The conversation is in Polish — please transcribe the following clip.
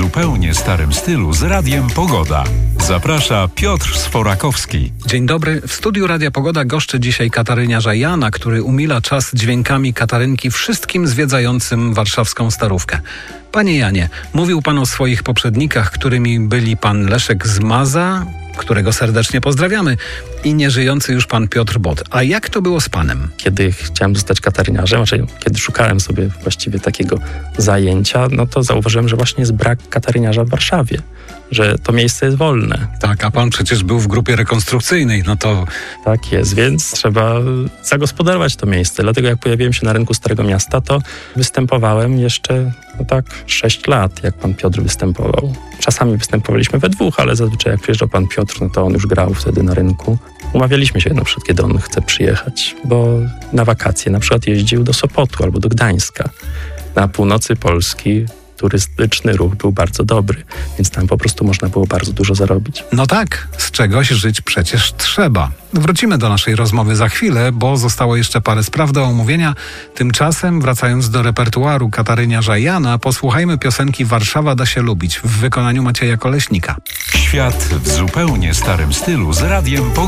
zupełnie starym stylu z Radiem Pogoda. Zaprasza Piotr Sforakowski. Dzień dobry. W studiu Radia Pogoda goszczy dzisiaj kataryniarza Jana, który umila czas dźwiękami katarynki wszystkim zwiedzającym warszawską Starówkę. Panie Janie, mówił pan o swoich poprzednikach, którymi byli pan Leszek Zmaza, którego serdecznie pozdrawiamy, i nieżyjący już pan Piotr Bot. A jak to było z panem? Kiedy chciałem zostać kataryniarzem, kiedy szukałem sobie właściwie takiego zajęcia, no to zauważyłem, że właśnie jest brak kataryniarza w Warszawie, że to miejsce jest wolne. Tak, a pan przecież był w grupie rekonstrukcyjnej, no to... Tak jest, więc trzeba zagospodarować to miejsce. Dlatego jak pojawiłem się na rynku Starego Miasta, to występowałem jeszcze 6 lat, jak pan Piotr występował. Czasami występowaliśmy we dwóch, ale zazwyczaj jak przyjeżdżał pan Piotr, no to on już grał wtedy na rynku. Umawialiśmy się na przykład, kiedy on chce przyjechać, bo na wakacje na przykład jeździł do Sopotu albo do Gdańska. Na północy Polski turystyczny ruch był bardzo dobry, więc tam po prostu można było bardzo dużo zarobić. No tak, z czegoś żyć przecież trzeba. Wrócimy do naszej rozmowy za chwilę, bo zostało jeszcze parę spraw do omówienia. Tymczasem, wracając do repertuaru kataryniarza Jana, posłuchajmy piosenki Warszawa da się lubić w wykonaniu Macieja Koleśnika. Świat w zupełnie starym stylu z Radiem Pogoda.